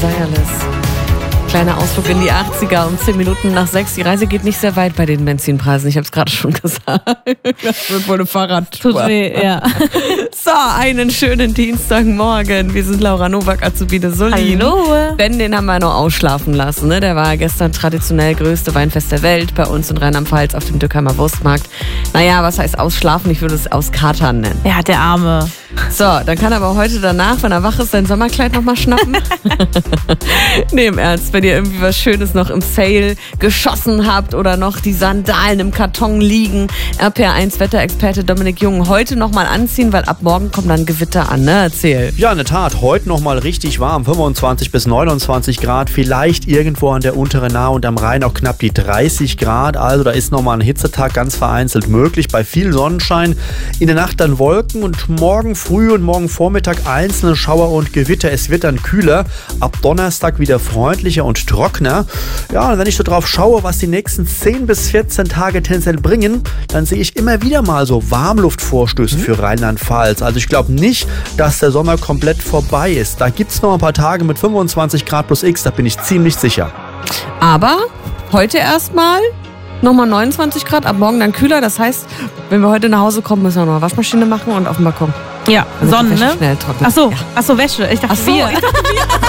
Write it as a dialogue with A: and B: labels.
A: Wireless. Kleiner Ausflug in die 80er um 10 Minuten nach 6. Die Reise geht nicht sehr weit bei den Benzinpreisen. Ich habe es gerade schon gesagt. Das wird wohl eine Fahrradtour.
B: Tut weh, ja.
A: So, einen schönen Dienstagmorgen. Wir sind Laura Nowak, Azubine Solin.
B: Hallo.
A: Ben, den haben wir noch ausschlafen lassen. Ne? Der war gestern traditionell größte Weinfest der Welt bei uns in Rheinland-Pfalz auf dem Dückheimer Wurstmarkt. Naja, was heißt ausschlafen? Ich würde es auskatern nennen.
B: Ja, der Arme.
A: So, dann kann er aber heute danach, wenn er wach ist, sein Sommerkleid nochmal schnappen. Nee, im Ernst, wenn ihr irgendwie was Schönes noch im Sale geschossen habt oder noch die Sandalen im Karton liegen, RPR1 Wetterexperte Dominik Jung heute nochmal anziehen, weil ab morgen kommt dann Gewitter an, ne? Erzähl.
C: Ja, in der Tat, heute nochmal richtig warm, 25 bis 29 Grad, vielleicht irgendwo an der unteren Nahe und am Rhein auch knapp die 30 Grad, also da ist nochmal ein Hitzetag ganz vereinzelt möglich, bei viel Sonnenschein. In der Nacht dann Wolken und morgen früh und morgen Vormittag einzelne Schauer und Gewitter. Es wird dann kühler, ab Donnerstag wieder freundlicher und trockener. Ja, und wenn ich so drauf schaue, was die nächsten 10 bis 14 Tage tendenziell bringen, dann sehe ich immer wieder mal so Warmluftvorstöße für Rheinland-Pfalz. Also ich glaube nicht, dass der Sommer komplett vorbei ist. Da gibt es noch ein paar Tage mit 25 Grad plus X, da bin ich ziemlich sicher.
A: Aber heute erstmal nochmal 29 Grad, ab morgen dann kühler. Das heißt, wenn wir heute nach Hause kommen, müssen wir noch eine Waschmaschine machen und auf dem Balkon.
B: Ja,
A: Damit die
B: Sonnen,
A: Wäsche
B: ne?
A: schnell trocknet.
B: Ach so, Wäsche. Ich dachte,
A: Ach so,
B: wir.
A: ich dachte, wir.